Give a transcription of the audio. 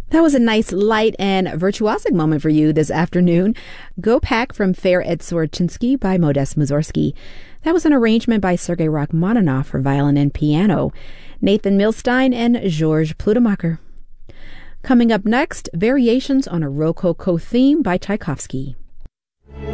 That was a nice, light, and virtuosic moment for you this afternoon. Go Pack from Fair Edzorchinsky by Modest Mussorgsky. That was an arrangement by Sergei Rachmaninoff for violin and piano. Nathan Milstein and Georges Plutemacher. Coming up next, Variations on a Rococo Theme by Tchaikovsky.